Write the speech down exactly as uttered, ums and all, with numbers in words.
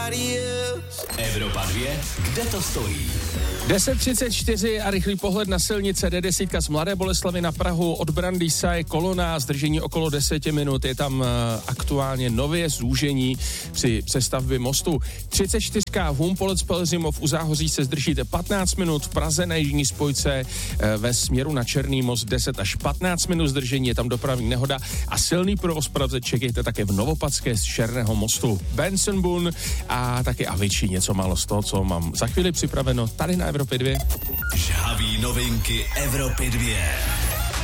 Evropa dvě, kde to stojí? deset třicet čtyři a rychlý pohled na silnice D deset z Mladé Boleslavi na Prahu od Brandýsa je kolona, zdržení okolo deseti minut, je tam uh, aktuálně nově zúžení při přestavbě mostu. třicet čtyři Humpolec Pelhřimov u Záhoří se zdržíte patnáct minut, v Praze na jižní spojce uh, ve směru na Černý most deset až patnáct minut zdržení, je tam dopravní nehoda a silný provoz Praze čekejte také v Novopadské z Černého mostu. Benson Boone a taky Avicii, něco málo z toho, co mám za chvíli připraveno tady na Evropě dvě. Žhavý novinky Evropy dvě.